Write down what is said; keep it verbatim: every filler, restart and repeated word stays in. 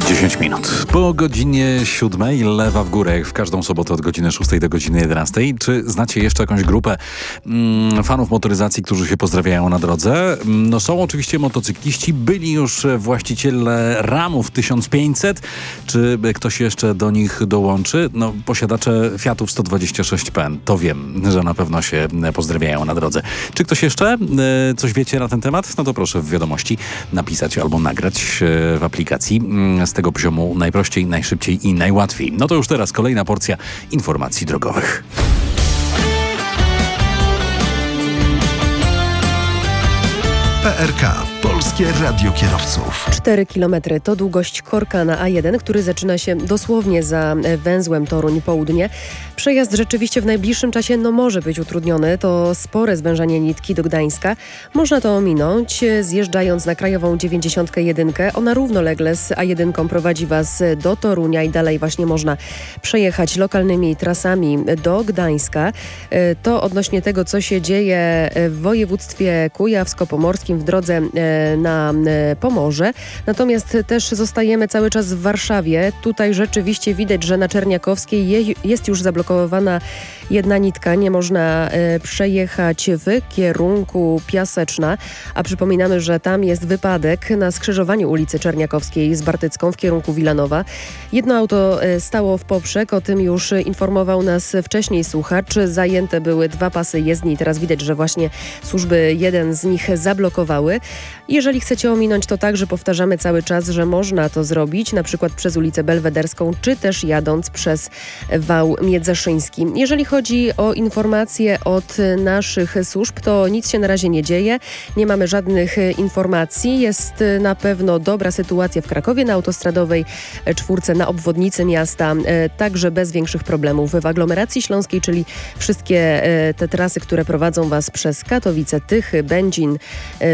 dziesięć minut. Po godzinie siódmej lewa w górę, jak w każdą sobotę od godziny szóstej do godziny jedenastej. Czy znacie jeszcze jakąś grupę mm, fanów motoryzacji, którzy się pozdrawiają na drodze? No są oczywiście motocykliści, byli już właściciele ramów tysiąc pięćset. Czy ktoś jeszcze do nich dołączy? No posiadacze Fiatów sto dwadzieścia sześć P N. To wiem, że na pewno się pozdrawiają na drodze. Czy ktoś jeszcze e, coś wiecie na ten temat? No to proszę w wiadomości napisać albo nagrać e, w aplikacji. Z tego poziomu najprościej, najszybciej i najłatwiej. No to już teraz kolejna porcja informacji drogowych. P R K. Polskie Radio Kierowców. cztery kilometry to długość korka na A jeden, który zaczyna się dosłownie za węzłem Toruń Południe. Przejazd rzeczywiście w najbliższym czasie no, może być utrudniony. To spore zwężenie nitki do Gdańska. Można to ominąć, zjeżdżając na krajową dziewięćdziesiąt jeden. Ona równolegle z A jeden prowadzi Was do Torunia i dalej właśnie można przejechać lokalnymi trasami do Gdańska. To odnośnie tego, co się dzieje w województwie kujawsko-pomorskim w drodze na Pomorze. Natomiast też zostajemy cały czas w Warszawie. Tutaj rzeczywiście widać, że na Czerniakowskiej je, jest już zablokowana jedna nitka. Nie można e, przejechać w kierunku Piaseczna. A przypominamy, że tam jest wypadek na skrzyżowaniu ulicy Czerniakowskiej z Bartycką w kierunku Wilanowa. Jedno auto e, stało w poprzek. O tym już informował nas wcześniej słuchacz. Zajęte były dwa pasy jezdni. Teraz widać, że właśnie służby jeden z nich zablokowały. Jeżeli chcecie ominąć, to także powtarzamy cały czas, że można to zrobić, na przykład przez ulicę Belwederską, czy też jadąc przez wał Miedzeszyński. Jeżeli chodzi o informacje od naszych służb, to nic się na razie nie dzieje. Nie mamy żadnych informacji. Jest na pewno dobra sytuacja w Krakowie na autostradowej czwórce na obwodnicy miasta, także bez większych problemów. W aglomeracji śląskiej, czyli wszystkie te trasy, które prowadzą Was przez Katowice, Tychy, Będzin,